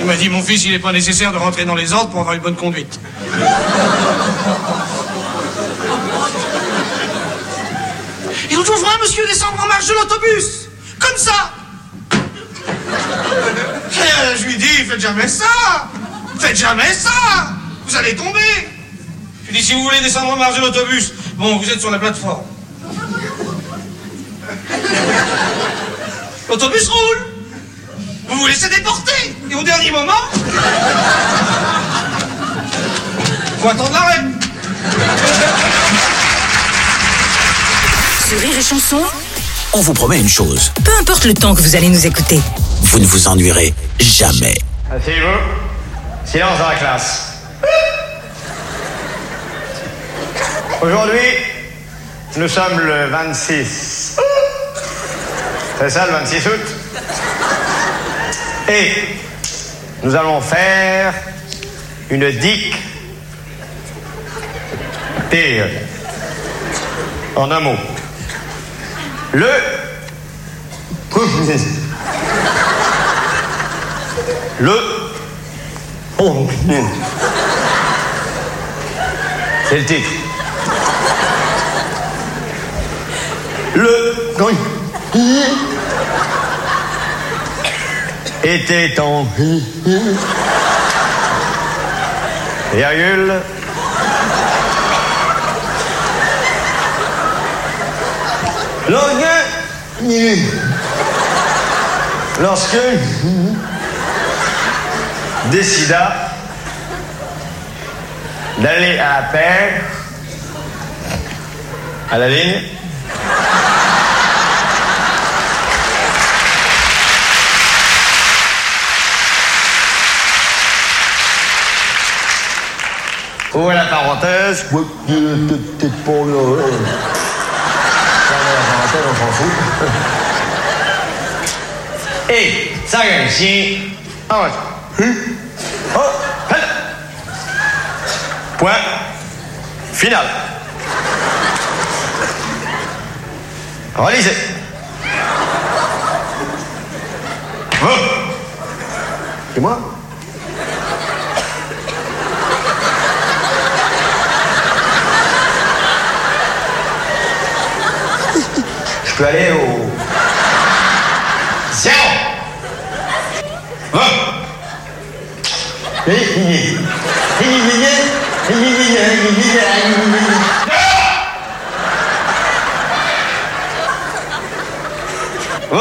Il m'a dit, mon fils, il n'est pas nécessaire de rentrer dans les ordres pour avoir une bonne conduite. Et l'autre jour, je vois un monsieur descendre en marche de l'autobus. Comme ça. Et je lui dis, faites jamais ça. Faites jamais ça. Vous allez tomber. Je lui dis, si vous voulez descendre en marche de l'autobus, bon, vous êtes sur la plateforme. L'autobus roule. Vous vous laissez déporter. Et au dernier moment, faut attendre l'arrêt. Sur Rire et Chanson, on vous promet une chose. Peu importe le temps que vous allez nous écouter, vous ne vous ennuierez jamais. Asseyez-vous. Silence dans la classe. Aujourd'hui, nous sommes le 26. C'est ça, le 26 août? Et nous allons faire une dictée. En un mot. Le c'est le titre. était en virgule lorsque décida d'aller à la paire à la ligne ouvrez la parenthèse. Ouais, peut-être pas là. La parenthèse, on s'en fout. Et ça réussit. Ah ouais. Oh, voilà. Point final. Relisez. Oh. C'est moi? Je peux aller au... Zéro. Oh. Oh.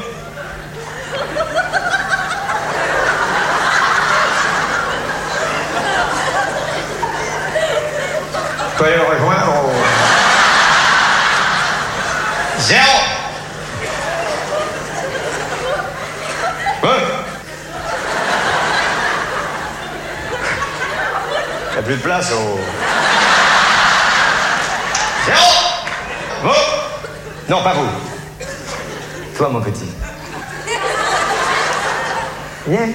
Je peux aller le rejoindre au... Zéro. Ouais. Il n'y a plus de place au... Zéro. Oh. Non, pas vous. Toi, mon petit. Viens.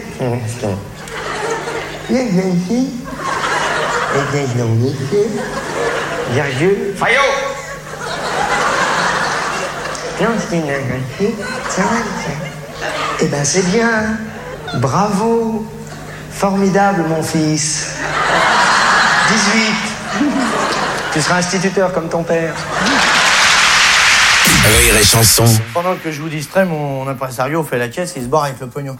Viens ici. Virgule. Fayot. Eh ben c'est bien. Bravo. Formidable mon fils. 18. Tu seras instituteur comme ton père. Rire et Chanson. Pendant que je vous distrais, mon impresario fait la caisse, il se barre avec le pognon.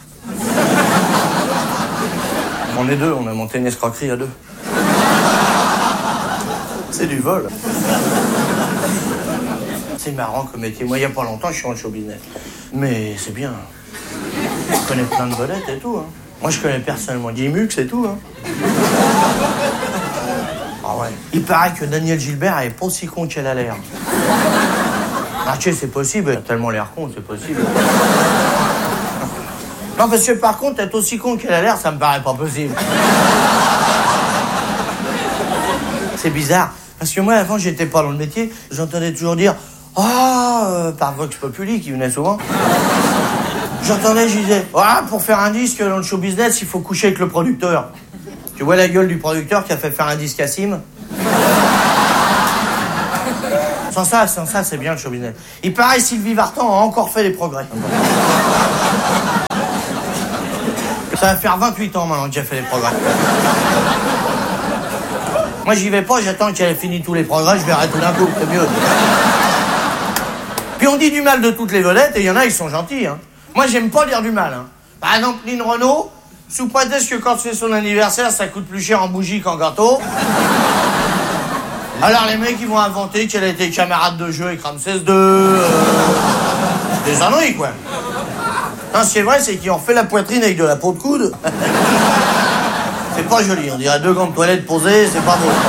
On est deux, on a monté une escroquerie à deux. C'est du vol. C'est marrant comme métier. Moi, il n'y a pas longtemps, je suis en show business. Mais c'est bien. Je connais plein de vedettes et tout. Hein. Moi, je connais personnellement Guimux et tout. Hein. Ah ouais. Il paraît que Daniel Gilbert est pas aussi con qu'elle a l'air. Ah, tu sais, c'est possible. Elle a tellement l'air con, c'est possible. Non, parce que par contre, être aussi con qu'elle a l'air, ça me paraît pas possible. C'est bizarre. Parce que moi, avant, j'étais pas dans le métier. J'entendais toujours dire « Ah par Vox Populi, qui venait souvent. J'entendais, je disais « Ah, pour faire un disque dans le show business, il faut coucher avec le producteur. » Tu vois la gueule du producteur qui a fait faire un disque à Sim? Sans ça, c'est bien le show business. Il paraît, Sylvie Vartan a encore fait des progrès. Ça va faire 28 ans maintenant que j'ai fait les progrès. Moi, j'y vais pas, j'attends qu'elle ait fini tous les progrès, je verrai tout d'un coup, c'est mieux. Puis on dit du mal de toutes les vedettes, et il y en a, ils sont gentils. Hein. Moi, j'aime pas dire du mal. Hein. Par exemple, Lynn Renaud, sous prétexte que quand c'est son anniversaire, ça coûte plus cher en bougie qu'en gâteau. Alors les mecs, ils vont inventer qu'elle a été camarade de jeu avec Ramsès II. Des âneries, quoi. Non, ce qui est vrai, c'est qu'ils ont fait la poitrine avec de la peau de coude. C'est pas joli, on dirait 2 gants de toilette posés, c'est pas beau.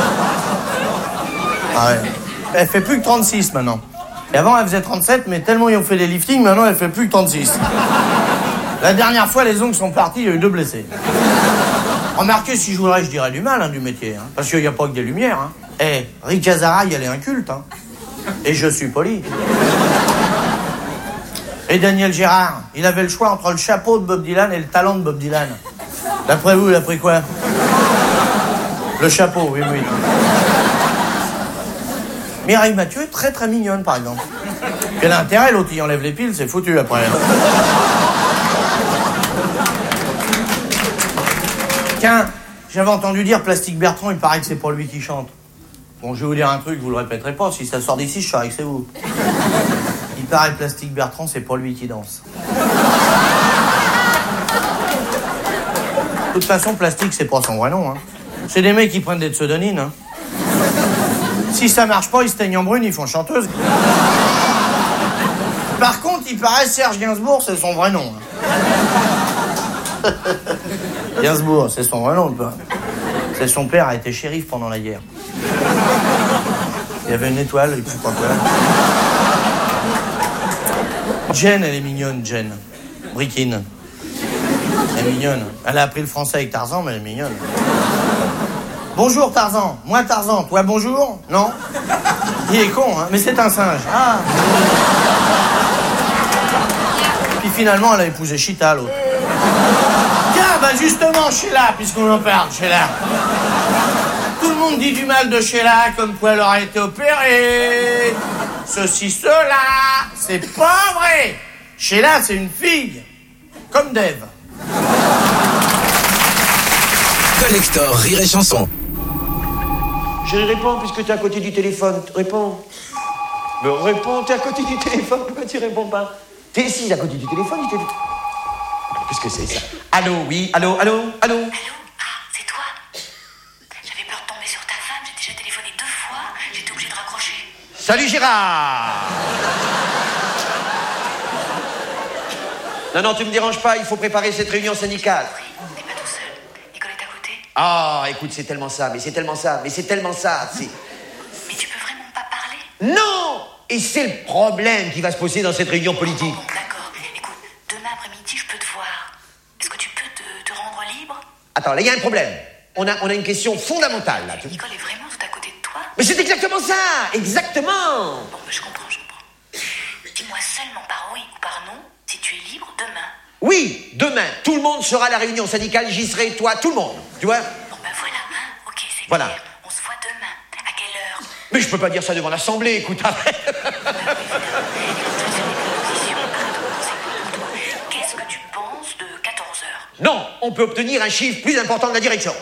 Ah ouais. Elle fait plus que 36 maintenant. Et avant, elle faisait 37, mais tellement ils ont fait des liftings, maintenant elle fait plus que 36. La dernière fois, les ongles sont partis, il y a eu 2 blessés. Remarquez, si je voudrais, je dirais du mal du métier. Hein, parce qu'il n'y a pas que des lumières. Hein. Rick Azaraï, elle est inculte. Hein. Et je suis poli. Et Daniel Gérard, il avait le choix entre le chapeau de Bob Dylan et le talent de Bob Dylan. D'après vous, il a pris quoi? Le chapeau, oui, oui. Mireille Mathieu est très très mignonne, par exemple. Quel intérêt, l'autre, il enlève les piles, c'est foutu après. Tiens, j'avais entendu dire Plastique Bertrand, il paraît que c'est pour lui qui chante. Bon, je vais vous dire un truc, vous le répéterez pas, si ça sort d'ici, je saurais que c'est vous. Il paraît Plastique Bertrand, c'est pour lui qui danse. De toute façon, Plastique, c'est pas son vrai nom. Hein. C'est des mecs qui prennent des pseudonymes. Hein. Si ça marche pas, ils se teignent en brune, ils font chanteuse. Par contre, il paraît Serge Gainsbourg, c'est son vrai nom. Hein. Gainsbourg, c'est son vrai nom, quoi. C'est son père a été shérif pendant la guerre. Il y avait une étoile, et puis pas quoi. Jen, elle est mignonne, Jen. Brikin. Elle est mignonne. Elle a appris le français avec Tarzan, mais elle est mignonne. Bonjour Tarzan. Moi Tarzan. Toi bonjour? Non? Il est con, hein, mais c'est un singe. Ah. Puis finalement, elle a épousé Chita, l'autre. Tiens, bah justement, Sheila, puisqu'on en parle, Sheila. Tout le monde dit du mal de Sheila, comme quoi elle aurait été opérée. Ceci, cela. C'est pas vrai. Sheila, c'est une fille. Comme Dave. Collector Rire et Chanson. Je réponds puisque tu es à côté du téléphone. Réponds. Mais réponds, tu es à côté du téléphone. Pourquoi tu réponds pas? T'es ici à côté du téléphone, il t'est... Qu'est-ce que c'est ça? Allô, oui, allô? Allô? Ah, c'est toi? J'avais peur de tomber sur ta femme, j'ai déjà téléphoné 2 fois, j'étais obligé de raccrocher. Salut Gérard! Non, tu me déranges pas, il faut préparer cette réunion syndicale. Oui, t'es pas tout seul. Nicole est à côté. Ah, écoute, c'est tellement ça, mais c'est tellement ça. Mais tu peux vraiment pas parler? Non! Et c'est le problème qui va se poser dans cette réunion politique. Bon, d'accord. Écoute, demain après-midi, je peux te voir. Est-ce que tu peux te rendre libre? Attends, là, il y a un problème. On a une question fondamentale, là. Nicole est vraiment tout à côté de toi? Mais c'est exactement ça! Exactement! Bon, je comprends. Dis-moi seulement par oui ou par non si tu es libre demain. Oui, demain, tout le monde sera à la réunion syndicale, j'y serai, toi, tout le monde. Tu vois? Bon, voilà, hein? Ok, c'est voilà. Clair. On se voit demain. À quelle heure? Mais je peux pas dire ça devant l'Assemblée, écoute, arrête. Qu'est-ce que tu penses de 14h? Non, on peut obtenir un chiffre plus important de la direction.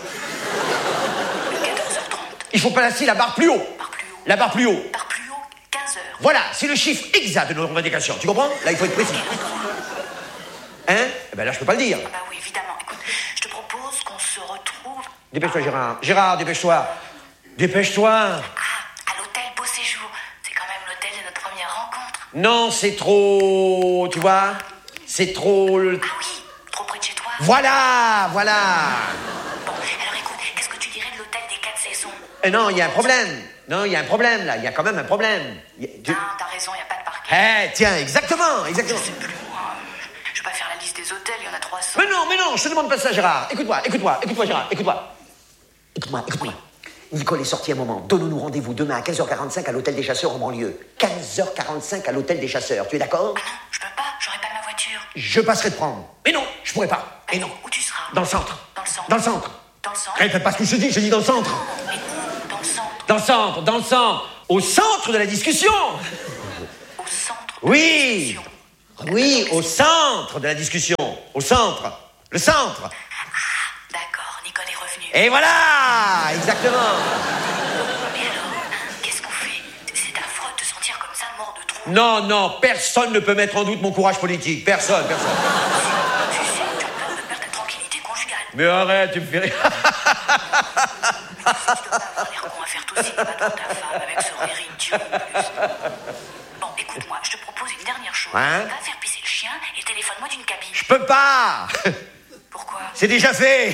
14h30. Il faut placer la barre plus haut. La barre plus haut. Barre plus haut, 15h. Voilà, c'est le chiffre exact de nos revendications. Tu comprends? Là, il faut être précis. Hein? Eh ben là, je peux pas le dire. Ah bah oui, évidemment. Écoute, je te propose qu'on se retrouve... Dépêche-toi, Gérard. Gérard, dépêche-toi. Dépêche-toi. À l'hôtel Beau Séjour. C'est quand même l'hôtel de notre première rencontre. Non, c'est trop... Tu vois? C'est trop... Ah oui, trop près de chez toi. Voilà. Bon, alors écoute, qu'est-ce que tu dirais de l'hôtel des 4 saisons? Non, il y a un problème. Non, il y a un problème, là. Il y a quand même un problème. Non, t'as raison, il n'y a pas de parking. Tiens, exactement. Je sais plus, moi. Je vais pas faire la liste des hôtels, il y en a 300. Mais non, je te demande pas ça, Gérard. Écoute-moi, Gérard, écoute-moi. Nicole est sortie un moment. Donne-nous rendez-vous demain à 15h45 à l'hôtel des chasseurs en banlieue. 15h45 à l'hôtel des chasseurs. Tu es d'accord? Ah non, je peux pas, j'aurai pas ma voiture. Je passerai te prendre. Mais non, je pourrai pas. Et non. Où tu seras? Dans le centre. Dans le centre. Dans le centre. Dans le centre. Répète pas ce que je dis dans le centre. Mais où? Dans le centre. Dans le centre. Au centre de la discussion. Au centre. Oui. Oui, au centre de la discussion. Au centre. Le centre. D'accord, Nicole est revenue. Et voilà, exactement. Mais alors, qu'est-ce qu'on fait? C'est affreux de te sentir comme ça, mort de trouille. Non, personne ne peut mettre en doute mon courage politique. Personne. Tu sais, tu as peur de perdre ta tranquillité conjugale. Mais arrête, tu me fais rire. Tu dois pas avoir l'air con à faire tout cinéma devant ta femme avec ce rire idiot en plus. Bon, écoute-moi, je te propose une dernière chose. Hein? Va faire pisser le chien et téléphone-moi d'une cabine. Je peux pas. Pourquoi? C'est déjà fait.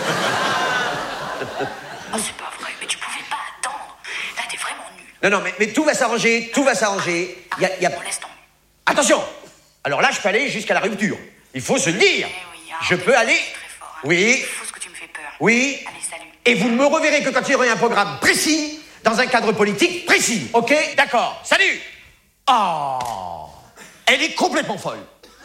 Oh, c'est pas vrai, mais tu pouvais pas attendre. Là, t'es vraiment nul. Non, mais tout va s'arranger, tout va s'arranger. On laisse tomber. Attention. Alors là, je peux aller jusqu'à la rupture. Il faut se le dire. Oui, Je peux aller... Très fort, hein. Oui. C'est fou ce que tu me fais peur. Oui. Allez, salut. Et vous ne me reverrez que quand il y aura un programme précis, dans un cadre politique précis. Ok? D'accord. Salut. Oh. Elle est complètement folle.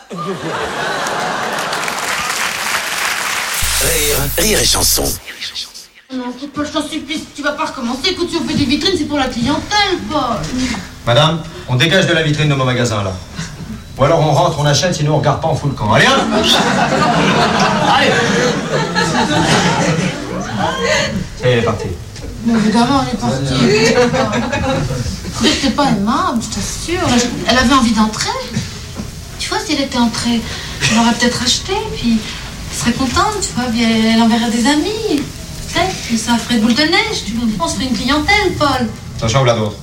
Rire et chanson. Non, écoute, Paul, je t'en supplie, tu vas pas recommencer. Écoute, si on fait des vitrines, c'est pour la clientèle, Paul. Madame, on dégage de la vitrine de mon magasin, là. Ou alors on rentre, on achète, sinon on regarde pas, on fout le camp. Allez, hein? Allez. Ça y est, elle est partie. Mais évidemment, elle est partie. C'était pas aimable, je t'assure. Elle avait envie d'entrer. Tu vois, si elle était entrée, elle aurait peut-être acheté, puis elle serait contente, tu vois, puis elle enverrait des amis. Peut-être, puis ça ferait de boule de neige, tu comprends, on se ferait une clientèle, Paul. Attention, voilà d'autres.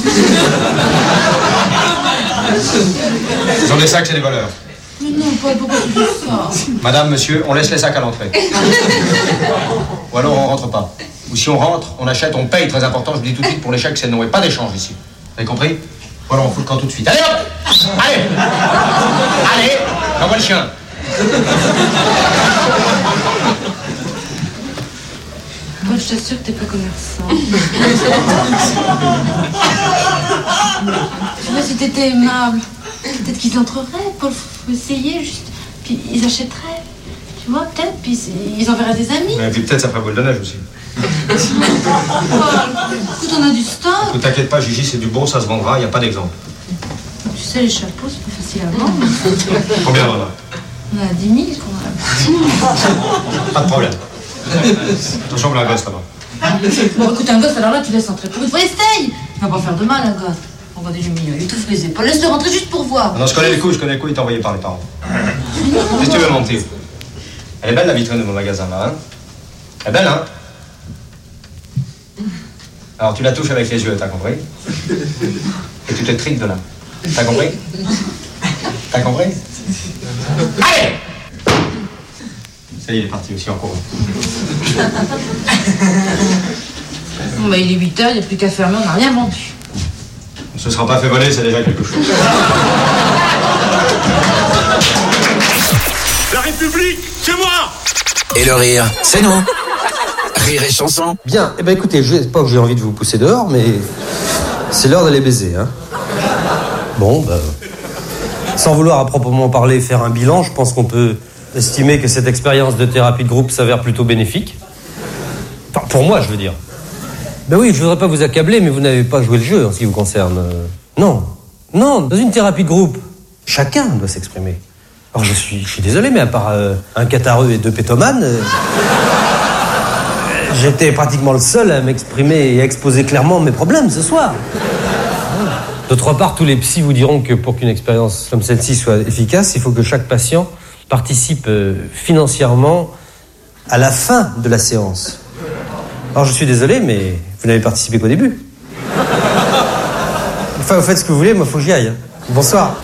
Ils ont des sacs, c'est des voleurs. Mais non, Paul, pourquoi tu dis ça? Madame, monsieur, on laisse les sacs à l'entrée. Ou alors on rentre pas. Ou si on rentre, on achète, on paye, très important, je vous dis tout de suite, pour les chèques, c'est non et pas d'échange ici. Vous avez compris? Ou alors on fout le camp tout de suite. Allez hop! Allez! Allez! Envoie le chien. Paul, je t'assure que t'es pas commerçant. Tu vois, si t'étais aimable, peut-être qu'ils entreraient, Paul, faut essayer, juste. Puis ils achèteraient. Tu vois, peut-être, puis ils enverraient des amis. Et puis peut-être ça ferait boule de neige aussi. Paul, écoute, on a du stock. Ne t'inquiète pas, Gigi, c'est du bon, ça se vendra, il n'y a pas d'exemple. Tu sais, les chapeaux, c'est pas facile à vendre. Combien on en a? On a 10 000, qu'on a. Pas de problème. Attention, on a un gosse là-bas. Bon, écoute, un gosse, alors là, tu laisses entrer pour une fois, essaye. Il va pas faire de mal, un gosse. Regardez le mignon, il est tout frisé. Paul, laisse-le rentrer juste pour voir. Non, je connais les coups, il est envoyé par les parents. Qu'est-ce que tu veux mentir? Elle est belle la vitrine de mon magasin là, hein? Elle est belle, hein? Alors tu la touches avec les yeux, t'as compris? Et tu te tripes de là. T'as compris? T'as compris? Allez! Ça y est, il est parti aussi en courant. Bon, bah, il est 8h, il n'y a plus qu'à fermer, on n'a rien vendu. On se sera pas fait voler, c'est déjà quelque chose. La République, c'est moi! Et le rire, c'est nous. Rire et chanson. Bien, eh ben écoutez, je sais pas que j'ai envie de vous pousser dehors, mais c'est l'heure d'aller baiser, hein. Bon, bah, sans vouloir à proprement parler faire un bilan, je pense qu'on peut estimer que cette expérience de thérapie de groupe s'avère plutôt bénéfique. Enfin, pour moi, je veux dire. Ben oui, je voudrais pas vous accabler, mais vous n'avez pas joué le jeu en ce qui vous concerne. Non, dans une thérapie de groupe, chacun doit s'exprimer. Alors je suis désolé, mais à part un catarreux et 2 pétomanes, j'étais pratiquement le seul à m'exprimer et à exposer clairement mes problèmes ce soir. D'autre part, tous les psys vous diront que pour qu'une expérience comme celle-ci soit efficace, il faut que chaque patient participe financièrement à la fin de la séance. Alors je suis désolé, mais vous n'avez participé qu'au début. Enfin, vous faites ce que vous voulez, moi faut que j'y aille. Bonsoir.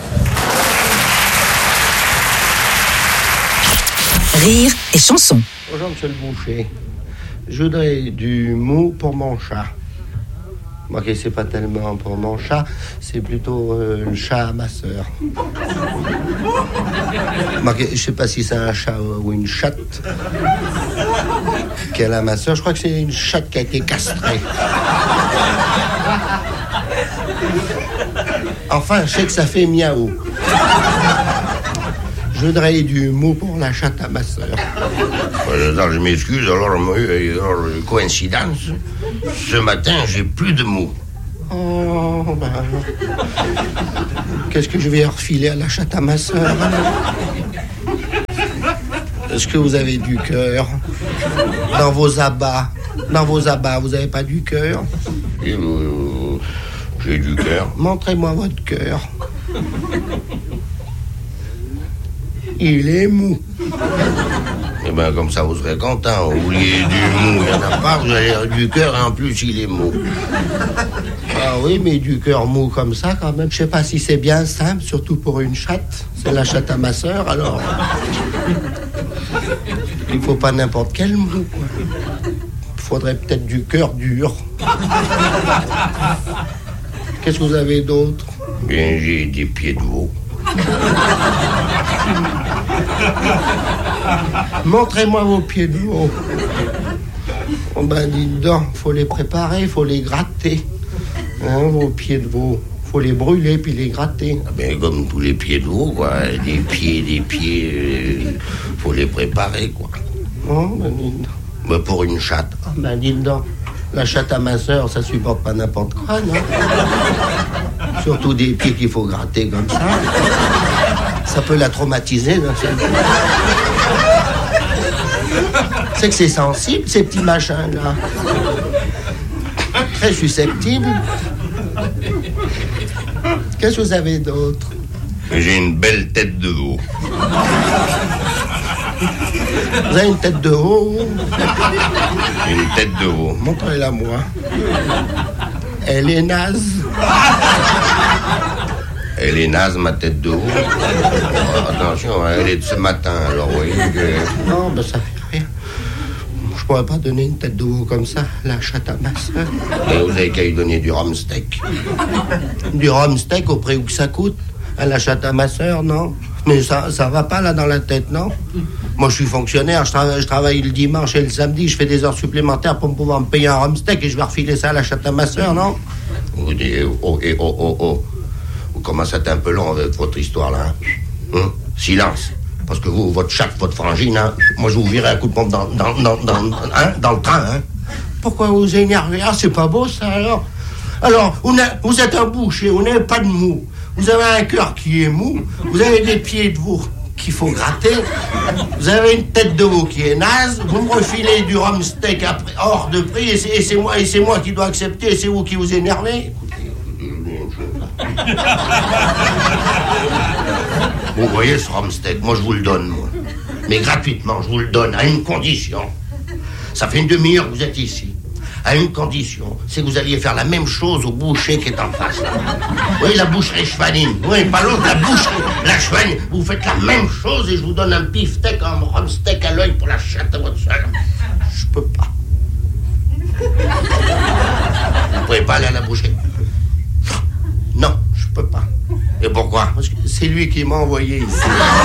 Rire et chanson. Bonjour, monsieur le boucher. Je voudrais du mou pour mon chat. Ok, c'est pas tellement pour mon chat, c'est plutôt le chat à ma sœur. Je sais pas si c'est un chat ou une chatte qu'elle a, ma sœur. Je crois que c'est une chatte qui a été castrée. Enfin, je sais que ça fait miaou. Je voudrais du mou pour la chatte à ma sœur. Je m'excuse, alors coïncidence. Ce matin, j'ai plus de mou. Oh, ben... Qu'est-ce que je vais refiler à la chatte à ma sœur? Est-ce que vous avez du cœur dans vos abats? Dans vos abats, vous n'avez pas du cœur? J'ai du cœur. Montrez-moi votre cœur. Il est mou. Eh ben, comme ça, vous serez content. Vous vouliez du mou, il n'y en a pas. Vous avez du cœur et en plus, il est mou. Ah oui, mais du cœur mou comme ça, quand même. Je sais pas si c'est bien simple, surtout pour une chatte. C'est la chatte à ma sœur, alors. Il faut pas n'importe quel mou, quoi. Il faudrait peut-être du cœur dur. Qu'est-ce que vous avez d'autre? Bien, j'ai des pieds de veau. Montrez-moi vos pieds de veau. Oh ben, dites donc, faut les préparer, faut les gratter. Hein, vos pieds de veau. Faut les brûler puis les gratter. Ah ben, comme tous les pieds de veau, quoi. Des pieds, faut les préparer, quoi. Oh, ben, dites donc. Ben, pour une chatte. Oh, ben, dites donc. La chatte à ma sœur, ça supporte pas n'importe quoi, non? Surtout des pieds qu'il faut gratter comme ça. Ça peut la traumatiser, non? C'est que c'est sensible, ces petits machins-là. Très susceptible. Qu'est-ce que vous avez d'autre? J'ai une belle tête de veau. Vous avez une tête de veau? Une tête de veau. Montrez-la moi. Elle est naze. Elle est naze, ma tête de veau. Attention, elle est de ce matin, alors vous voyez que... Non, ben ça fait rien. Je pourrais pas donner une tête de veau comme ça, la chatte à ma sœur. Et vous avez qu'à lui donner du rhum steak. Du rhum steak au prix où que ça coûte? À la chatte à ma sœur, non? Mais ça va pas là dans la tête, non? Moi, je suis fonctionnaire, je travaille le dimanche et le samedi, je fais des heures supplémentaires pour pouvoir me payer un rhum steak et je vais refiler ça à la chatte à ma sœur, non? Vous dites, oh. Vous commencez à être un peu long avec votre histoire, là. Hein? Silence. Parce que vous, votre chatte, votre frangine, hein, moi, je vous virerai un coup de pompe dans le train, hein. Pourquoi vous vous énervez? Ah, c'est pas beau, ça, alors? Alors, vous êtes un boucher, vous n'avez pas de mou. Vous avez un cœur qui est mou, vous avez des pieds de veau qu'il faut gratter, vous avez une tête de veau qui est naze, vous me refilez du rhum steak après, hors de prix, et c'est moi qui dois accepter, et c'est vous qui vous énervez. Vous voyez ce rhum steak, moi je vous le donne, moi. Mais gratuitement, je vous le donne, à une condition. Ça fait une demi-heure que vous êtes ici. À une condition, c'est que vous alliez faire la même chose au boucher qui est en face, là. Oui, la boucherie Chevaline. Oui, pas l'autre, la boucherie, la Chevaline. Vous faites la même chose et je vous donne un beefsteak, un rhum steak à l'œil pour la chatte à votre soeur. Je peux pas. Vous pouvez pas aller à la boucherie? Non, je peux pas. Et pourquoi? Parce que c'est lui qui m'a envoyé ici.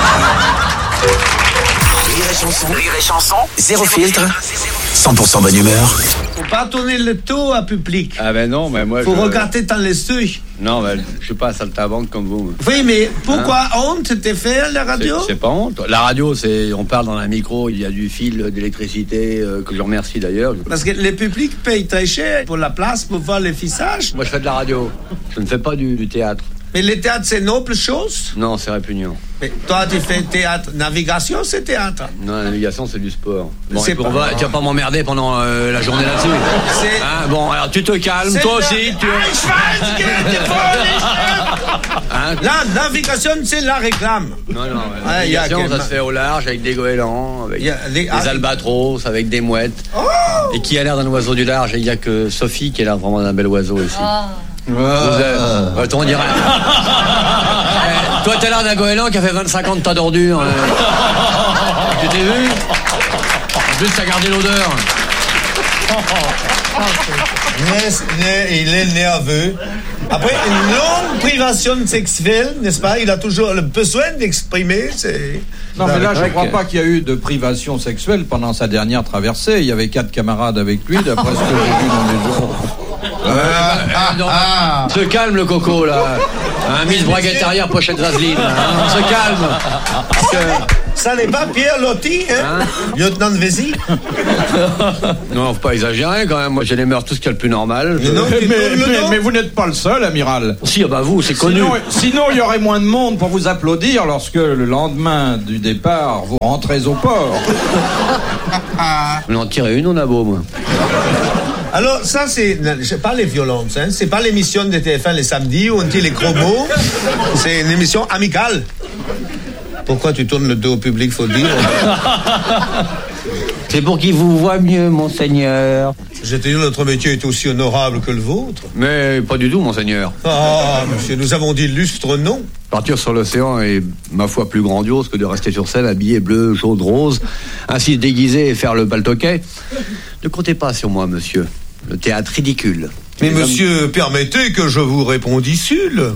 Rire et chanson, zéro filtre, 100% bonne humeur. Faut pas tourner le dos à public. Ah ben non, mais moi Faut regarder dans les yeux. Non, ben, je suis pas saltimbanque comme vous. Oui, mais pourquoi honte de faire la radio? C'est pas honte. La radio, c'est on parle dans un micro, il y a du fil d'électricité que je remercie d'ailleurs. Parce que le public paye très cher pour la place, pour voir les visages. Moi, je fais de la radio. Je ne fais pas du théâtre. Mais le théâtre, c'est noble chose? Non, c'est répugnant. Mais toi, tu fais théâtre. Navigation, c'est théâtre. Non, la navigation, c'est du sport. Bon, tu vas pas m'emmerder pendant la journée là-dessus. Hein, bon, alors tu te calmes, toi aussi. La navigation, c'est la réclame. Non, la navigation, ça se fait au large avec des goélands, avec des albatros, avec des mouettes. Oh! Et qui a l'air d'un oiseau du large. Et il n'y a que Sophie qui a l'air vraiment d'un bel oiseau ici. On dirait. Toi, t'es là d'un goéland qui a fait 25 ans de tas d'ordures. Tu t'es vu? En plus, t'as gardé l'odeur. Il est nerveux. Après une longue privation sexuelle, n'est-ce pas? Il a toujours le besoin d'exprimer. Non, mais là, je ne crois pas qu'il y a eu de privation sexuelle pendant sa dernière traversée. Il y avait 4 camarades avec lui, d'après ce que j'ai vu dans les journaux. Se calme le coco là. Miss Braguette arrière, pochette vaseline. On se calme. Ça n'est pas Pierre Loti, hein, lieutenant de Vézy? Non, faut pas exagérer quand même. Moi, j'ai les mœurs, tout ce qu'il y a le plus normal. Mais vous n'êtes pas le seul, amiral. Si, bah vous, c'est connu. Sinon, il y aurait moins de monde pour vous applaudir lorsque, le lendemain du départ, vous rentrez au port. On en tirait une, on a beau, moi. Alors, ça, c'est pas les violences, hein. C'est pas l'émission de TF1 les samedis où on dit les gros mots. C'est une émission amicale. Pourquoi tu tournes le dos au public, faut le dire? C'est pour qu'il vous voie mieux, monseigneur. J'ai dit, notre métier est aussi honorable que le vôtre. Mais pas du tout, monseigneur. Ah, monsieur, nous avons dit lustre non. Partir sur l'océan est, ma foi, plus grandiose que de rester sur scène habillé bleu, jaune, rose, ainsi déguisé et faire le baltoquet. Ne comptez pas sur moi, monsieur. Le théâtre ridicule. Mais monsieur, permettez que je vous répondissule.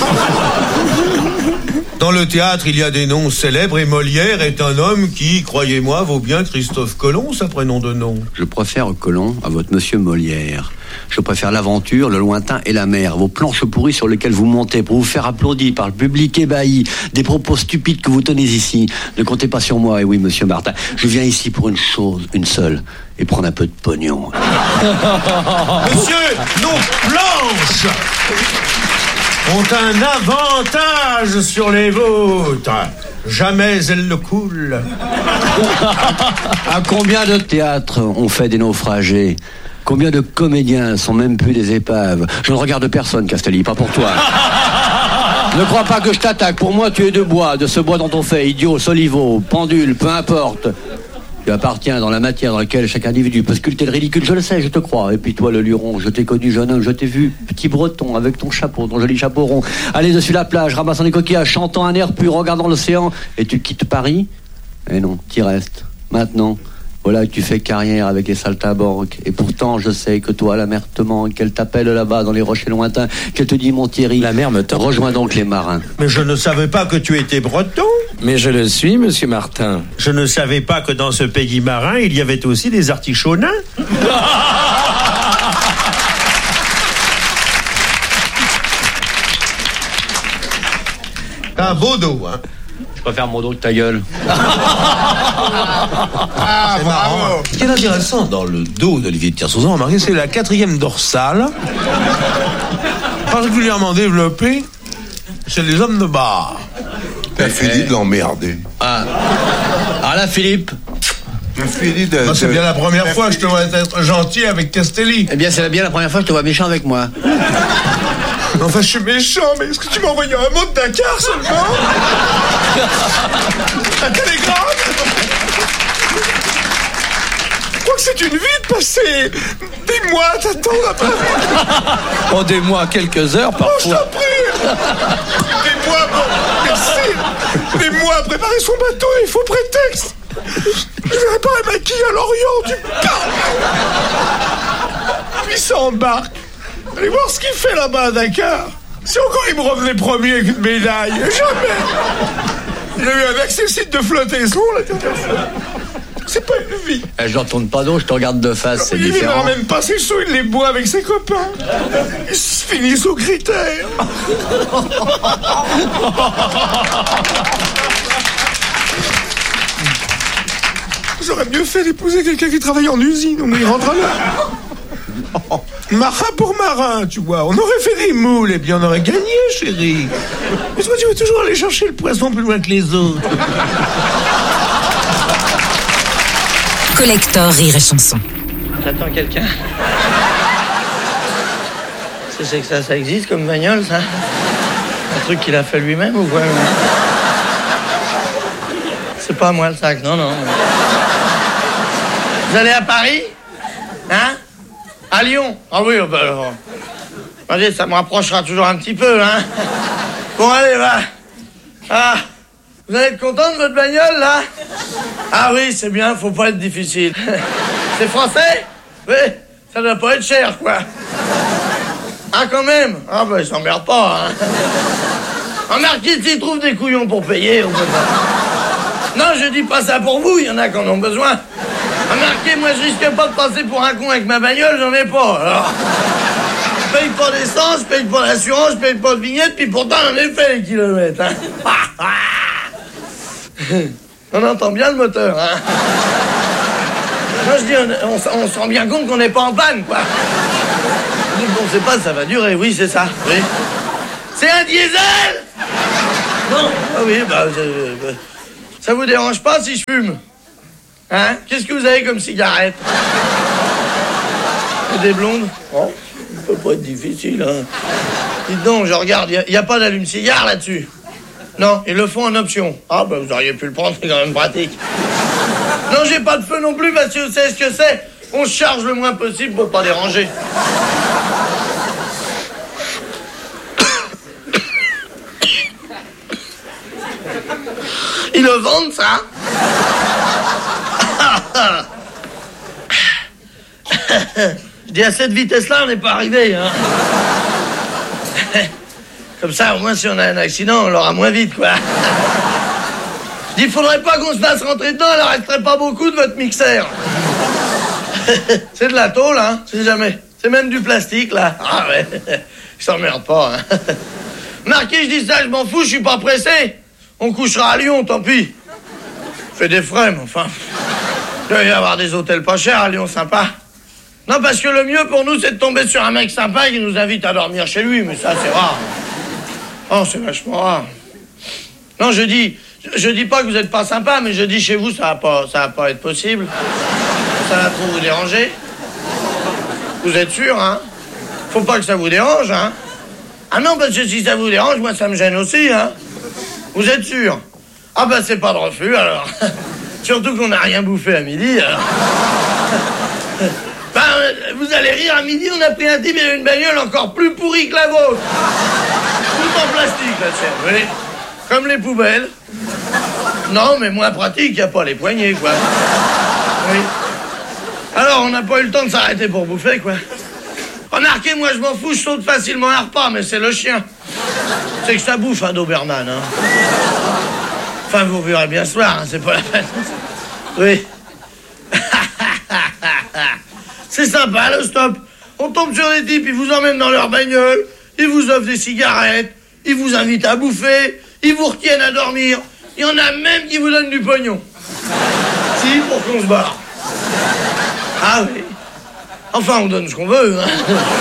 Dans le théâtre, il y a des noms célèbres et Molière est un homme qui, croyez-moi, vaut bien Christophe Colomb, sa prénom de nom. Je préfère Colomb à votre monsieur Molière. Je préfère l'aventure, le lointain et la mer. Vos planches pourries sur lesquelles vous montez pour vous faire applaudir par le public ébahi. Des propos stupides que vous tenez ici. Ne comptez pas sur moi, et oui, monsieur Martin. Je viens ici pour une chose, une seule. Et prendre un peu de pognon. Monsieur, nos planches ont un avantage sur les vôtres. Jamais elles ne coulent. À combien de théâtres on fait des naufragés? Combien de comédiens sont même plus des épaves? Je ne regarde personne, Castelli, pas pour toi. Ne crois pas que je t'attaque. Pour moi, tu es de bois, de ce bois dont on fait idiot, soliveau, pendule, peu importe. Tu appartiens dans la matière dans laquelle chaque individu peut sculpter le ridicule, je le sais, je te crois. Et puis toi, le luron, je t'ai connu jeune homme, je t'ai vu petit breton avec ton chapeau, ton joli chapeau rond, aller dessus la plage, ramassant des coquillages, chantant un air pur, regardant l'océan, et tu quittes Paris? Eh non, t'y restes. Maintenant, voilà que tu fais carrière avec les saltimbanques. Et pourtant, je sais que toi, la mer te manque, qu'elle t'appelle là-bas dans les rochers lointains, qu'elle te dit, mon Thierry, la mer me tend. Rejoins donc les marins. Mais je ne savais pas que tu étais breton. Mais je le suis, monsieur Martin. Je ne savais pas que dans ce pays marin, il y avait aussi des artichauts nains. Un beau dos, hein. Je préfère mon dos que ta gueule. Ah, c'est marrant. Ce qui est intéressant dans le dos d'Olivier de Kersauzon, remarquez, c'est la 4e dorsale, particulièrement développée chez les hommes de bar. T'as fini de l'emmerder. Ah là, Philippe. C'est bien la première fois que je te vois être gentil avec Castelli. Eh bien, c'est bien la première fois que je te vois méchant avec moi. Enfin, je suis méchant, mais est-ce que tu m'as envoyé un mot de Dakar seulement? Un télégramme? Je crois que c'est une vie de passer des mois à t'attendre là-bas. Oh, des mois, quelques heures parfois. Oh, je t'en prie. Des mois, bon, merci. Des mois à préparer son bateau et faux prétexte. Je vais réparer ma quille à Lorient, tu parles. Puis ça embarque. Allez voir ce qu'il fait là-bas à Dakar. Si encore il me revenait premier avec une médaille. Jamais. Il a eu un accessit de flottaison la dernière fois. C'est pas une vie. Je ne retourne pas d'eau, je te regarde de face, c'est différent. Il ne ramène pas ses sous, il les boit avec ses copains. Ils se finissent aux critères. J'aurais mieux fait d'épouser quelqu'un qui travaille en usine, on y rentre là. Marin pour marin, tu vois. On aurait fait des moules et bien on aurait gagné, chérie. Mais toi, tu veux toujours aller chercher le poisson plus loin que les autres. Collector Rire et Chanson. T'attends quelqu'un? C'est que ça existe comme bagnole, ça? Un truc qu'il a fait lui-même ou quoi? C'est pas moi le sac, non. Vous allez à Paris? Hein? À Lyon? Ah oui, bah alors. Allez, ça me rapprochera toujours un petit peu, hein? Bon, allez, va. Ah, vous allez être content de votre bagnole, là? Ah oui, c'est bien, faut pas être difficile. C'est français? Oui, ça doit pas être cher, quoi. Ah, quand même? Ah, bah, ils s'emmerdent pas, hein. Remarquez, s'ils trouvent des couillons pour payer, on peut pas. Non, je dis pas ça pour vous, il y en a qui en ont besoin. Remarquez, moi, je risque pas de passer pour un con avec ma bagnole, j'en ai pas, alors. Je paye pas d'essence, je paye pas d'assurance, je paye pas de vignette, puis pourtant, j'en ai fait les kilomètres, hein. On entend bien le moteur, hein. Moi, je dis, on se rend bien compte qu'on n'est pas en panne, quoi. Je dis, bon, on sait pas, ça va durer. Oui, c'est ça, oui. C'est un diesel? Non. Ah oui, ça vous dérange pas si je fume? Hein? Qu'est-ce que vous avez comme cigarette? Des blondes? Oh, ça peut pas être difficile, hein. Dites donc, je regarde, il n'y a pas d'allume-cigare là-dessus? Non, ils le font en option. Ah, bah vous auriez pu le prendre, c'est quand même pratique. Non, j'ai pas de feu non plus, parce que vous savez ce que c'est? On se charge le moins possible pour pas déranger. Ils le vendent, ça? Je dis, à cette vitesse-là, on n'est pas arrivé, hein. Comme ça, au moins, si on a un accident, on l'aura moins vite, quoi. Je dis, il faudrait pas qu'on se fasse rentrer dedans, il en resterait pas beaucoup de votre mixeur. C'est de la tôle, hein, c'est jamais. C'est même du plastique, là. Ah ouais, je s'emmerde pas, hein. Marquez, je dis ça, je m'en fous, je suis pas pressé. On couchera à Lyon, tant pis. Fait des frais, mais enfin. Il doit y avoir des hôtels pas chers à Lyon, sympa. Non, parce que le mieux pour nous, c'est de tomber sur un mec sympa qui nous invite à dormir chez lui, mais ça, c'est rare. Oh, c'est vachement rare. Non, je dis pas que vous êtes pas sympa, mais je dis chez vous, ça va pas être possible. Ça va trop vous déranger. Vous êtes sûr, hein? Faut pas que ça vous dérange, hein? Ah non, parce que si ça vous dérange, moi, ça me gêne aussi, hein? Vous êtes sûr? Ah bah, c'est pas de refus, alors. Surtout qu'on n'a rien bouffé à midi, alors. Ben, vous allez rire, à midi, on a pris un type et une bagnole encore plus pourrie que la vôtre. Tout en plastique, la tienne, oui. Comme les poubelles. Non, mais moins pratique, y a pas les poignées, quoi. Oui. Alors, on n'a pas eu le temps de s'arrêter pour bouffer, quoi. Remarquez, moi, je m'en fous, je saute facilement un repas, mais c'est le chien. C'est que ça bouffe, un Doberman, hein. Enfin, vous verrez bien ce soir, hein, c'est pas la peine. Oui. C'est sympa, le stop. On tombe sur des types, ils vous emmènent dans leur bagnole, ils vous offrent des cigarettes, ils vous invitent à bouffer, ils vous retiennent à dormir. Il y en a même qui vous donnent du pognon. Si, pour qu'on se barre. Ah oui. Enfin, on donne ce qu'on veut, hein.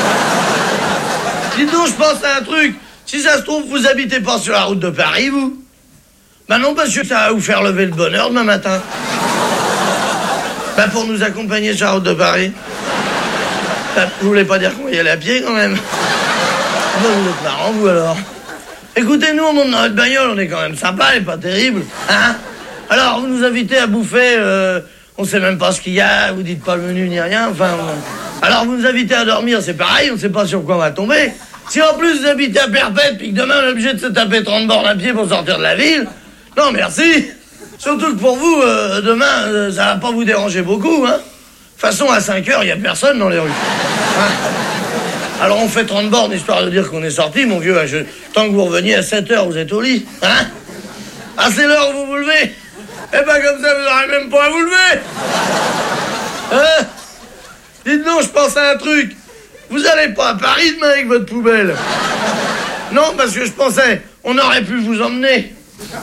Dites donc, je pense à un truc. Si ça se trouve, vous habitez pas sur la route de Paris, vous? Bah non, parce que ça va vous faire lever le bonheur demain matin. Bah pour nous accompagner sur la route de Paris. Bah, vous voulez pas dire qu'on va y aller à pied, quand même? Bah, vous êtes marrant, vous, alors. Écoutez, nous, on monte dans notre bagnole, on est quand même sympa et pas terrible, hein? Alors, vous nous invitez à bouffer, on sait même pas ce qu'il y a, vous dites pas le menu ni rien, enfin... Alors, vous nous invitez à dormir, c'est pareil, on sait pas sur quoi on va tomber. Si en plus vous habitez à Perpète, puis que demain on est obligé de se taper 30 bornes à pied pour sortir de la ville, non, merci. Surtout que pour vous, demain, ça va pas vous déranger beaucoup, hein. De toute façon, à 5 heures, il y a personne dans les rues. Hein? Alors on fait 30 bornes, histoire de dire qu'on est sorti, mon vieux. Tant que vous reveniez à 7 heures, vous êtes au lit. Hein? Ah, c'est l'heure où vous vous levez. Eh ben, comme ça, vous n'aurez même pas à vous lever. Hein? Dites donc, je pense à un truc. Vous allez pas à Paris demain avec votre poubelle? Non, parce que je pensais, on aurait pu vous emmener.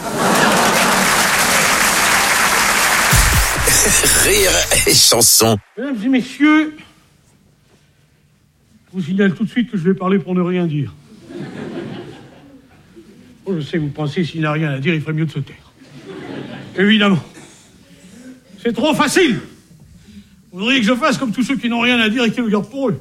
Rire et chanson. Mesdames et messieurs, je vous signale tout de suite que je vais parler pour ne rien dire. Oh, je sais, vous pensez, s'il n'a rien à dire, il ferait mieux de se taire. Évidemment. C'est trop facile. Vous voudriez que je fasse comme tous ceux qui n'ont rien à dire et qui le gardent pour eux.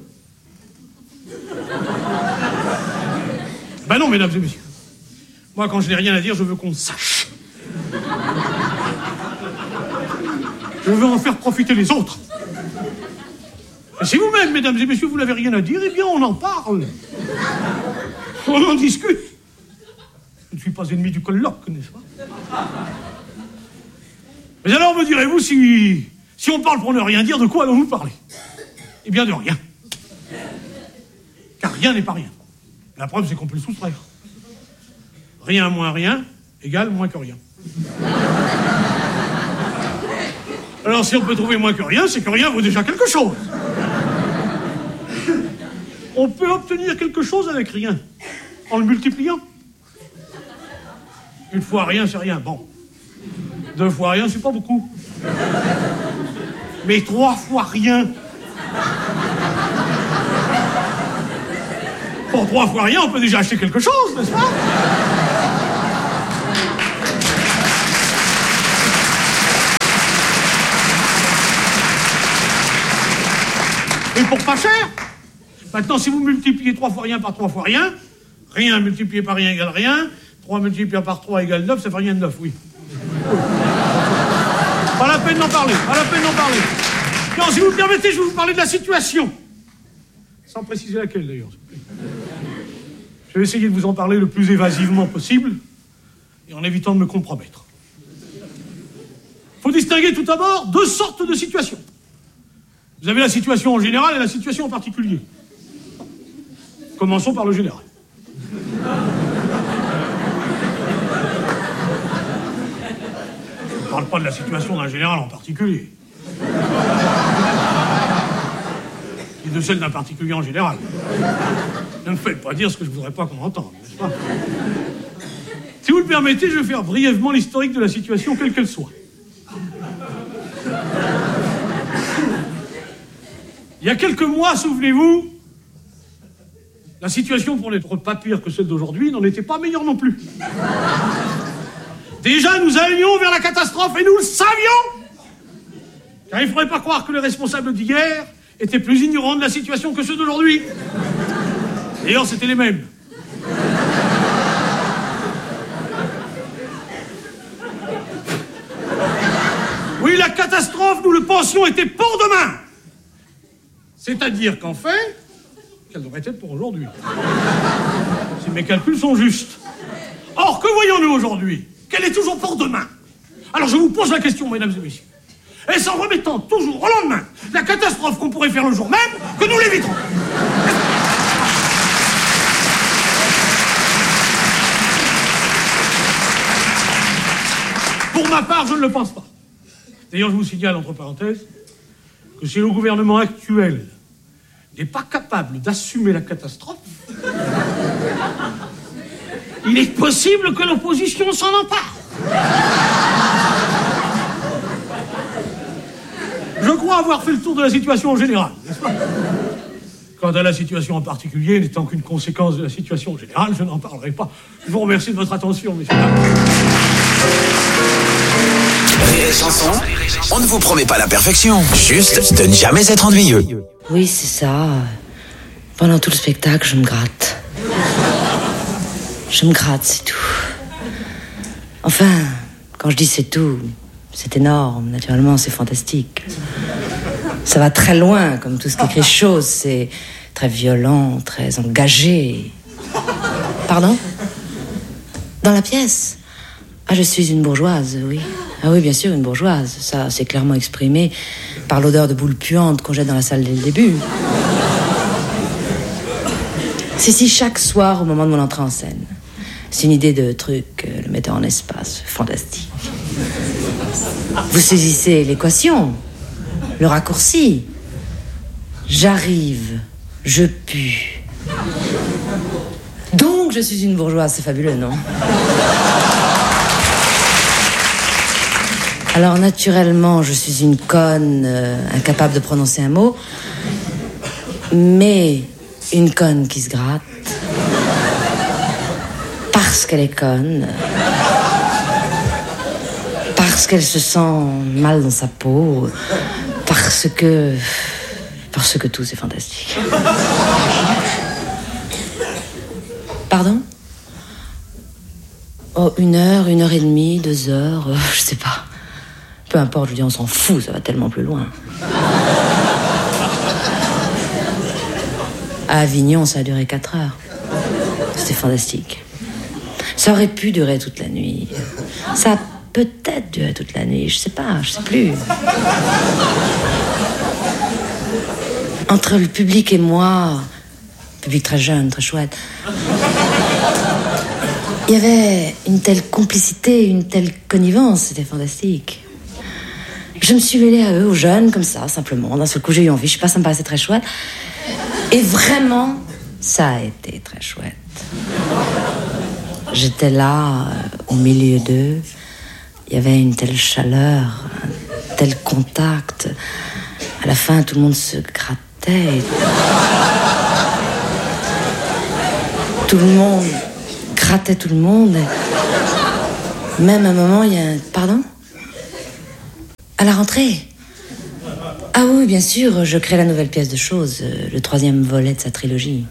Ben non, mesdames et messieurs. Moi, quand je n'ai rien à dire, je veux qu'on sache. Je veux en faire profiter les autres. Et si vous-même, mesdames et messieurs, vous n'avez rien à dire, eh bien, on en parle. On en discute. Je ne suis pas ennemi du colloque, n'est-ce pas? Mais alors, me direz-vous, si on parle pour ne rien dire, de quoi allons-nous parler? Eh bien, de rien. Car rien n'est pas rien. La preuve, c'est qu'on peut le soustraire. Rien moins rien égale moins que rien. Alors, si on peut trouver moins que rien, c'est que rien vaut déjà quelque chose. On peut obtenir quelque chose avec rien, en le multipliant. Une fois rien, c'est rien. Bon. 2 fois rien, c'est pas beaucoup. Mais 3 fois rien. Pour 3 fois rien, on peut déjà acheter quelque chose, n'est-ce pas? Et pour pas cher. Maintenant, si vous multipliez 3 fois rien par 3 fois rien, rien multiplié par rien égale rien, 3 multiplié par 3 égale 9, ça fait rien de 9, oui. Pas la peine d'en parler, pas la peine d'en parler. Non, si vous me permettez, je vais vous parler de la situation. Sans préciser laquelle, d'ailleurs. Je vais essayer de vous en parler le plus évasivement possible, et en évitant de me compromettre. Il faut distinguer tout d'abord 2 sortes de situations. Vous avez la situation en général et la situation en particulier. Commençons par le général. Je ne parle pas de la situation d'un général en particulier. Et de celle d'un particulier en général. Ne me faites pas dire ce que je ne voudrais pas qu'on entende, n'est-ce pas? Si vous le permettez, je vais faire brièvement l'historique de la situation, quelle qu'elle soit. Il y a quelques mois, souvenez-vous, la situation, pour n'être pas pire que celle d'aujourd'hui, n'en était pas meilleure non plus. Déjà, nous allions vers la catastrophe et nous le savions. Car il ne faudrait pas croire que les responsables d'hier étaient plus ignorants de la situation que ceux d'aujourd'hui. D'ailleurs, c'était les mêmes. Oui, la catastrophe, nous le pensions, était pour demain. C'est-à-dire qu'en fait, qu'elle devrait être pour aujourd'hui. Si mes calculs sont justes. Or, que voyons-nous aujourd'hui? Qu'elle est toujours pour demain. Alors je vous pose la question, mesdames et messieurs. Est-ce en remettant toujours au lendemain la catastrophe qu'on pourrait faire le jour même que nous l'éviterons? Pour ma part, je ne le pense pas. D'ailleurs, je vous signale, entre parenthèses, que si le gouvernement actuel n'est pas capable d'assumer la catastrophe, il est possible que l'opposition s'en empare. Je crois avoir fait le tour de la situation en général, n'est-ce pas? Quant à la situation en particulier, n'étant qu'une conséquence de la situation générale, je n'en parlerai pas. Je vous remercie de votre attention, messieurs. Rire et Chanson, on ne vous promet pas la perfection, juste de ne jamais être ennuyeux. Oui, c'est ça. Pendant tout le spectacle, je me gratte. Je me gratte, c'est tout. Enfin, quand je dis c'est tout, c'est énorme, naturellement, c'est fantastique. Ça va très loin, comme tout ce qui est chose, c'est très violent, très engagé. Pardon? Dans la pièce? Ah, je suis une bourgeoise, oui. Ah oui, bien sûr, une bourgeoise. Ça, c'est clairement exprimé par l'odeur de boule puante qu'on jette dans la salle dès le début. C'est si chaque soir, au moment de mon entrée en scène. C'est une idée de truc, le metteur en espace, fantastique. Vous saisissez l'équation, le raccourci. J'arrive, je pue. Donc, je suis une bourgeoise, c'est fabuleux, non? Alors, naturellement, je suis une conne, incapable de prononcer un mot, mais une conne qui se gratte, parce qu'elle est conne, parce qu'elle se sent mal dans sa peau, parce que tout, c'est fantastique. Pardon? Oh, 1 heure, 1 heure et demie, 2 heures, je sais pas. Peu importe, je dis, on s'en fout, ça va tellement plus loin. À Avignon, ça a duré 4 heures. C'était fantastique. Ça aurait pu durer toute la nuit. Ça a peut-être duré toute la nuit, je sais pas, je sais plus. Entre le public et moi, public très jeune, très chouette, il y avait une telle complicité, une telle connivence, c'était fantastique. Je me suis mêlée à eux, aux jeunes, comme ça, simplement. D'un seul coup, j'ai eu envie, je sais pas, ça me paraissait très chouette. Et vraiment, ça a été très chouette. J'étais là, au milieu d'eux, Il y avait une telle chaleur, un tel contact. À la fin, tout le monde se grattait. Tout le monde grattait tout le monde. Même à un moment, il y a un... Pardon ? À la rentrée ? Ah oui, bien sûr, je crée la nouvelle pièce de choses, le 3e volet de sa trilogie.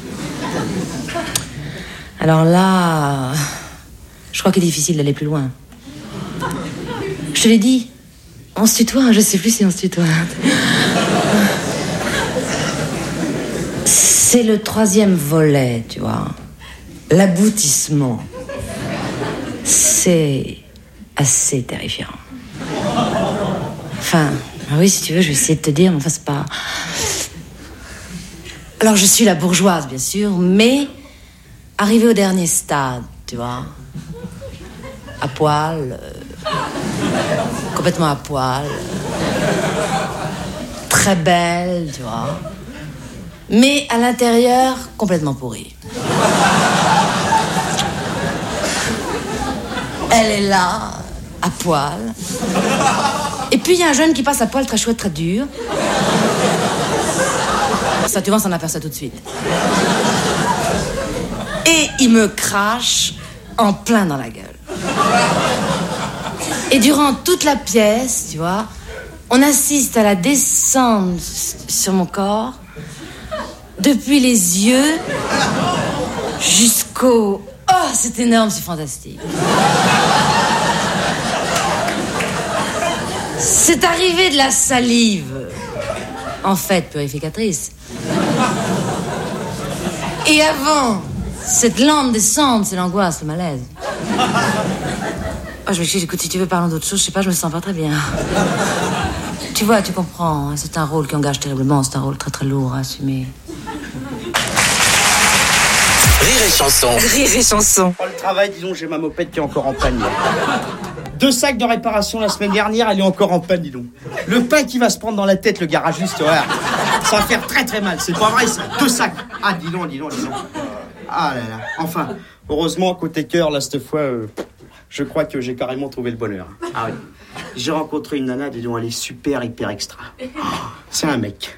Alors là, je crois qu'il est difficile d'aller plus loin. Je te l'ai dit, on se tutoie, je sais plus si on se tutoie. C'est le 3e volet, tu vois. L'aboutissement. C'est assez terrifiant. Enfin, oui, si tu veux, je vais essayer de te dire, mais enfin, c'est pas... Alors, je suis la bourgeoise, bien sûr, mais arrivée au dernier stade, tu vois. À poil, complètement à poil, très belle, tu vois. Mais à l'intérieur, complètement pourrie. Elle est là, à poil. Et puis il y a un jeune qui passe à poil très chouette, très dur. Ça, tu vois, on s'en aperçoit tout de suite. Et il me crache en plein dans la gueule. Et durant toute la pièce, tu vois, on assiste à la descente sur mon corps, depuis les yeux jusqu'au... Oh, c'est énorme, c'est fantastique. C'est arrivé de la salive, en fait, purificatrice. Et avant, cette lente descente, c'est l'angoisse, le malaise. Oh, je m'excuse, écoute, si tu veux parler d'autre chose, je sais pas, je me sens pas très bien. Tu vois, tu comprends, hein, c'est un rôle qui engage terriblement, c'est un rôle très très lourd à assumer. Rire et chanson. Rire et chanson. Oh, le travail, disons, j'ai ma mopette qui est encore en panne. 2 sacs de réparation la semaine dernière, elle est encore en panne, dis donc. Le pain qui va se prendre dans la tête, le garagiste, ouais, ça va faire très très mal. C'est pas vrai, ça. 2 sacs. Ah, dis donc. Ah là là. Enfin, heureusement, côté cœur, là, cette fois, je crois que j'ai carrément trouvé le bonheur. Ah oui. J'ai rencontré une nana, dis donc, elle est super, hyper extra. C'est un mec.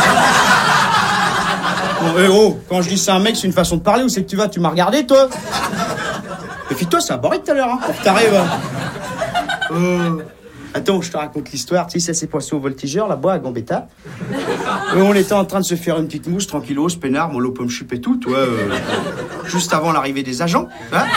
Bon, quand je dis c'est un mec, c'est une façon de parler. Où c'est que tu vas? Tu m'as regardé, toi? Et puis toi, ça a barré tout à l'heure, hein, pour que t'arrives. Attends, je te raconte l'histoire. Tu sais, ça s'est passé au voltigeur, là-bas, à Gambetta. On était en train de se faire une petite mousse, tranquillos, peinard, mollo, pomme chup et tout, toi, juste avant l'arrivée des agents. Hein,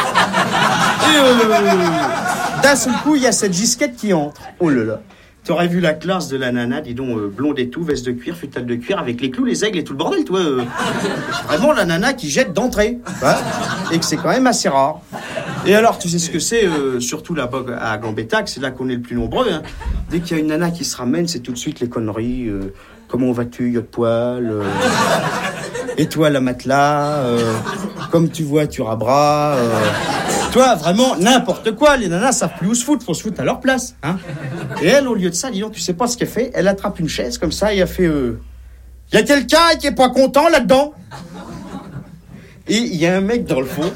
et d'un seul coup, il y a cette gisquette qui entre. Oh là là. T'aurais vu la classe de la nana, dis donc, blonde et tout, veste de cuir, futale de cuir, avec les clous, les aigles et tout le bordel, toi. Vraiment la nana qui jette d'entrée. Hein, et que c'est quand même assez rare. Et alors, tu sais ce que c'est, surtout là-bas à Gambetta, c'est là qu'on est le plus nombreux. Hein. Dès qu'il y a une nana qui se ramène, c'est tout de suite les conneries. Comment vas-tu, y'a de poil et toi, la matelas comme tu vois, tu rabras toi, vraiment, n'importe quoi. Les nanas savent plus où se foutre, faut se foutre à leur place. Hein. Et elle, au lieu de ça, dis donc, tu sais pas ce qu'elle fait. Elle attrape une chaise comme ça et elle fait... Y a quelqu'un qui est pas content là-dedans? Et il y a un mec dans le fond.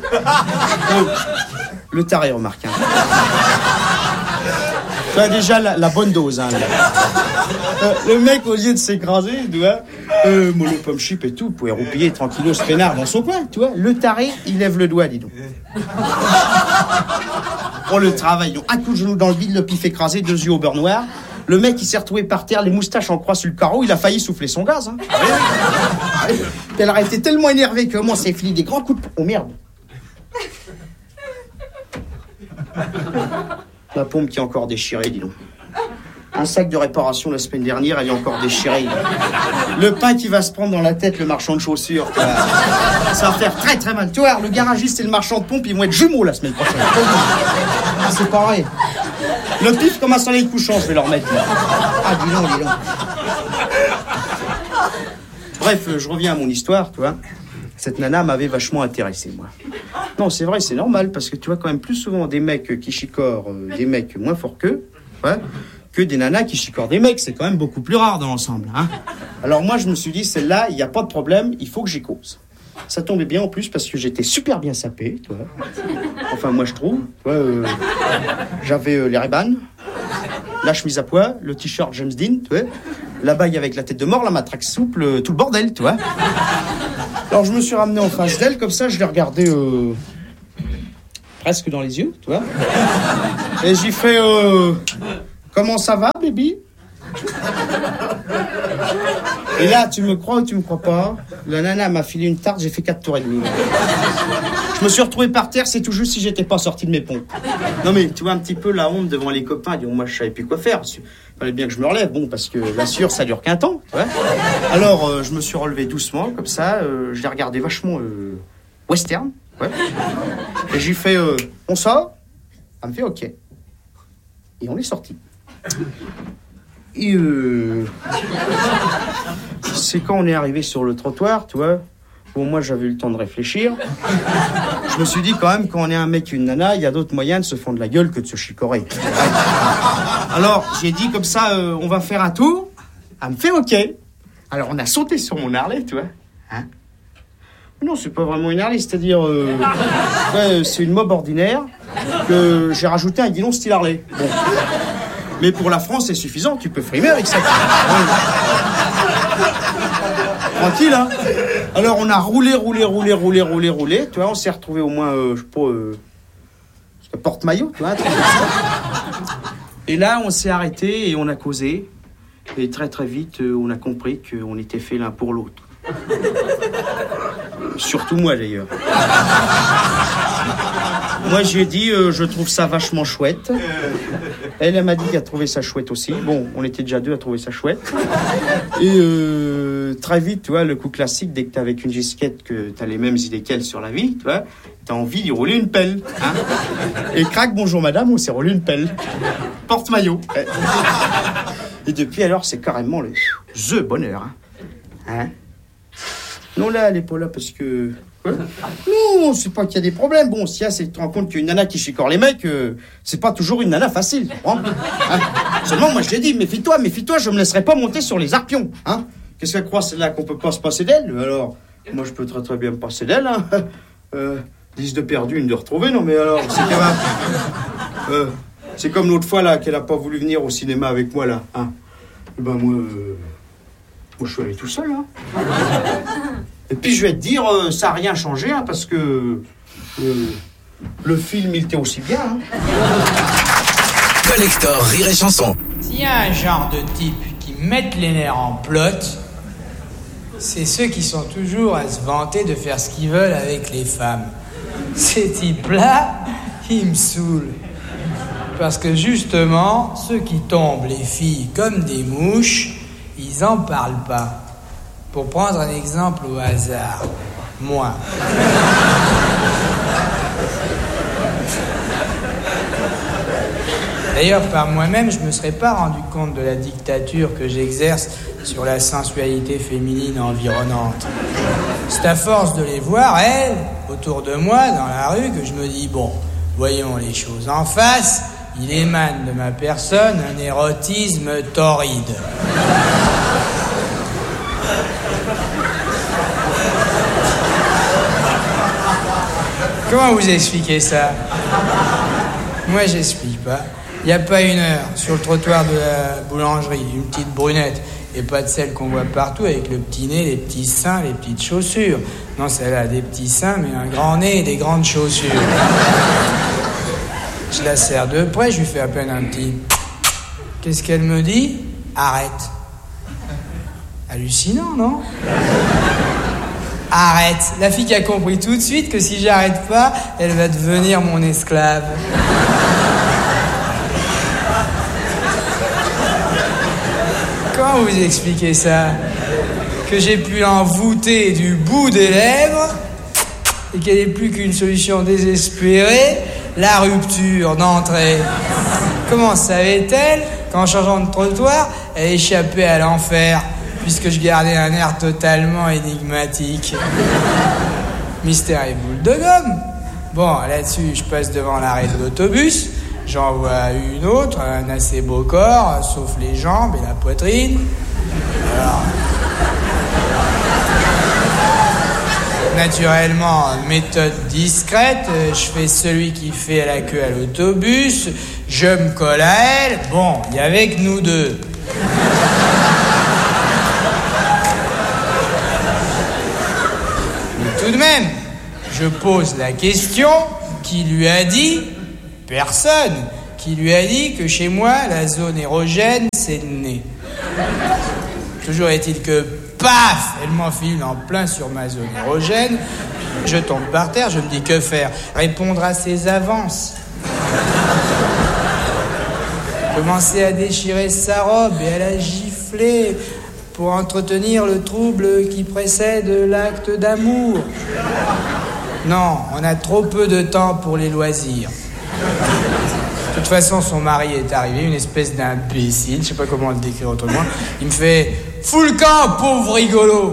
Le taré, remarque. Hein. Tu as déjà la bonne dose. Hein, le mec, au lieu de s'écraser, tu vois, mollo pomme chip et tout, pouvait roupiller tranquillos ce peinard dans son coin, tu vois. Le taré, il lève le doigt, dis donc. Oh, le travail. Un coup de genou dans le vide, le pif écrasé, 2 yeux au beurre noir. Le mec, il s'est retrouvé par terre, les moustaches en croix sur le carreau, il a failli souffler son gaz. Hein. Elle a été tellement énervée que moi, c'est fini des grands coups de... Oh merde. La pompe qui est encore déchirée, dis donc. Un sac de réparation la semaine dernière, elle est encore déchirée. Le pain qui va se prendre dans la tête, le marchand de chaussures. Ça va faire très très mal. Tu vois, le garagiste et le marchand de pompe, ils vont être jumeaux la semaine prochaine. C'est pareil. Le pif comme un soleil couchant, je vais leur mettre. Ah, dis donc. Bref, je reviens à mon histoire, tu vois. Cette nana m'avait vachement intéressé, moi. Non, c'est vrai, c'est normal, parce que tu vois quand même plus souvent des mecs qui chicorent des mecs moins forts qu'eux, ouais, que des nanas qui chicorent des mecs. C'est quand même beaucoup plus rare dans l'ensemble. Hein. Alors moi, je me suis dit, celle-là, il n'y a pas de problème, il faut que j'y cause. Ça tombait bien en plus parce que j'étais super bien sapé, tu vois. Enfin, moi je trouve. J'avais les Ray-Ban, la chemise à pois, le t-shirt James Dean, tu vois. La bague avec la tête de mort, la matraque souple, tout le bordel, tu vois. Alors je me suis ramené en face d'elle, comme ça, je l'ai regardée presque dans les yeux, tu vois. Et j'ai fait comment ça va, baby? Et là, tu me crois ou tu me crois pas? La nana m'a filé une tarte, j'ai fait 4 tours et demi. Je me suis retrouvé par terre, c'est tout juste si j'étais pas sorti de mes pompes. Non mais, tu vois un petit peu la honte devant les copains, disons, moi je savais plus quoi faire. Il fallait bien que je me relève, bon, parce que la sueur, ça dure qu'un temps, tu vois. Alors, je me suis relevé doucement, comme ça, je l'ai regardé vachement western, ouais. Et j'ai fait, on sort? Elle me fait, ok. Et on est sorti. Et c'est quand on est arrivé sur le trottoir, tu vois. Bon, moi, j'avais eu le temps de réfléchir. Je me suis dit, quand même, quand on est un mec et une nana, il y a d'autres moyens de se fendre la gueule que de se chicorer. Alors, j'ai dit comme ça, on va faire un tour. Elle me fait OK. Alors, on a sauté sur mon Harley, tu vois. Hein? Non, c'est pas vraiment une Harley, c'est-à-dire... ouais, c'est une mob ordinaire que j'ai rajouté un guidon style Harley. Bon. Mais pour la France, c'est suffisant, tu peux frimer avec ça. Tranquille, hein. Alors, on a roulé, tu vois, on s'est retrouvé au moins, je sais pas, porte-maillot, tu vois. Et là, on s'est arrêté et on a causé. Et très, très vite, on a compris qu'on était fait l'un pour l'autre. Surtout moi, d'ailleurs. Moi, j'ai dit, je trouve ça vachement chouette. Elle m'a dit qu'elle trouvait ça chouette aussi. Bon, on était déjà deux à trouver ça chouette. Et très vite, tu vois, le coup classique, dès que t'es avec une gisquette, que t'as les mêmes idées qu'elle sur la vie, tu vois, t'as envie d'y rouler une pelle. Hein. Et crac, bonjour madame, on s'est roulé une pelle. Porte-maillot. Et depuis alors, c'est carrément le bonheur. Hein. Non, là, elle est pas là parce que... Quoi? Non, c'est pas qu'il y a des problèmes. Bon, si c'est que tu te rends compte qu'une nana qui chicore les mecs, c'est pas toujours une nana facile. Hein? Seulement, moi, je l'ai dit, méfie-toi, je me laisserai pas monter sur les arpions. Hein? Qu'est-ce qu'elle croit, celle-là, qu'on peut pas se passer d'elle? Alors, moi, je peux très très bien me passer d'elle. Hein? 10 de perdu, une de retrouvée. Non, mais alors, c'est qu'elle va... c'est comme l'autre fois, là, qu'elle a pas voulu venir au cinéma avec moi, là. Hein? Et ben, moi, je suis allé tout seul, hein. Et puis je vais te dire, ça n'a rien changé, hein, parce que le film, il était aussi bien. Hein. Collector Rire et Chanson. S'il y a un genre de type qui mettent les nerfs en plot, c'est ceux qui sont toujours à se vanter de faire ce qu'ils veulent avec les femmes. Ces types-là, ils me saoulent. Parce que justement, ceux qui tombent les filles comme des mouches, ils en parlent pas. Pour prendre un exemple au hasard, moi. D'ailleurs, par moi-même, je me serais pas rendu compte de la dictature que j'exerce sur la sensualité féminine environnante. C'est à force de les voir, elles, autour de moi, dans la rue, que je me dis, bon, voyons les choses en face, il émane de ma personne un érotisme torride. Comment vous expliquez ça? Moi, j'explique pas. Il n'y a pas une heure, sur le trottoir de la boulangerie, une petite brunette, et pas de celle qu'on voit partout avec le petit nez, les petits seins, les petites chaussures. Non, celle-là a des petits seins, mais un grand nez et des grandes chaussures. Je la serre de près, je lui fais à peine un petit... Qu'est-ce qu'elle me dit? Arrête. Hallucinant, non? Arrête. La fille qui a compris tout de suite que si j'arrête pas, elle va devenir mon esclave. Comment vous expliquez ça? Que j'ai pu l'envoûter du bout des lèvres et qu'elle n'est plus qu'une solution désespérée, la rupture d'entrée. Comment savait-elle qu'en changeant de trottoir, elle échappait à l'enfer? Puisque je gardais un air totalement énigmatique. Mystère et boule de gomme. Bon, là-dessus, je passe devant l'arrêt de l'autobus, j'en vois une autre, un assez beau corps, sauf les jambes et la poitrine. Alors... Naturellement, méthode discrète, je fais celui qui fait la queue à l'autobus, je me colle à elle, bon, il y avait que nous deux. Mais tout de même, je pose la question, qui lui a dit? Personne. Qui lui a dit que chez moi, la zone érogène, c'est le nez. Toujours est-il que, paf, elle m'enfile en plein sur ma zone érogène. Je tombe par terre, je me dis que faire? Répondre à ses avances. Commencer à déchirer sa robe et à la gifler pour entretenir le trouble qui précède l'acte d'amour. Non, on a trop peu de temps pour les loisirs. De toute façon, son mari est arrivé, une espèce d'imbécile, je sais pas comment le décrire autrement. Il me fait « Fous le camp, pauvre rigolo !»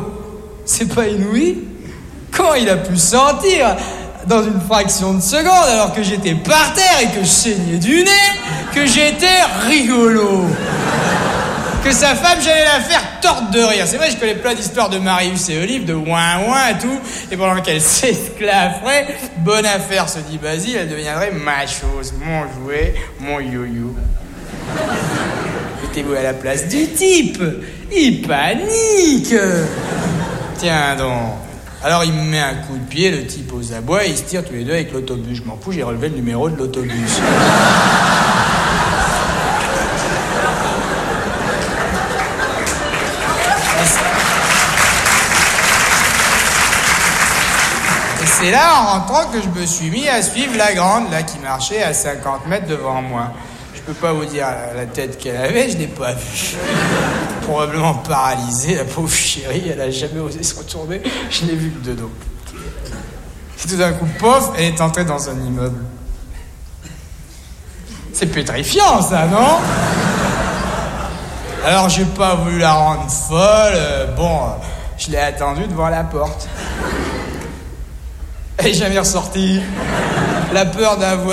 C'est pas inouï? Quand il a pu sentir dans une fraction de seconde, alors que j'étais par terre et que je saignais du nez, que j'étais rigolo. Que sa femme, j'allais la faire torte de rire. C'est vrai, je connais plein d'histoires de Marius et Olive, de ouin-ouin et tout. Et pendant qu'elle s'esclafferait, bonne affaire, se dit Basile, elle deviendrait ma chose, mon jouet, mon yo-yo. Mettez-vous à la place du type. Il panique. Tiens donc. Alors il me met un coup de pied, le type aux abois, et ils se tirent tous les deux avec l'autobus. Je m'en fous, j'ai relevé le numéro de l'autobus. C'est là, en rentrant, que je me suis mis à suivre la grande, là, qui marchait à 50 mètres devant moi. Je peux pas vous dire la tête qu'elle avait, je l'ai pas vue. Probablement paralysée, la pauvre chérie, elle a jamais osé se retourner, je l'ai vue que de dos. Et tout d'un coup, pof, elle est entrée dans un immeuble. C'est pétrifiant, ça, non? Alors, j'ai pas voulu la rendre folle, je l'ai attendue devant la porte. Elle est jamais ressortie. La peur d'avoir